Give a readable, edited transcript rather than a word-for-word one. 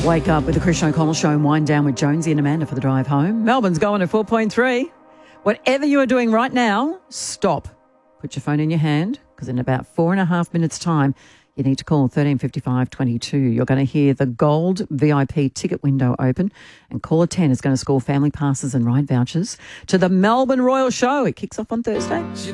Wake up with the Christian O'Connell Show and wind down with Jonesy and Amanda for the drive home. Melbourne's going at 4.3. Whatever you are doing right now, stop. Put your phone in your hand, because in about 4.5 minutes' time, you need to call 1355 22. You're going to hear the gold VIP ticket window open, and caller 10 is going to score family passes and ride vouchers to the Melbourne Royal Show. It kicks off on Thursday.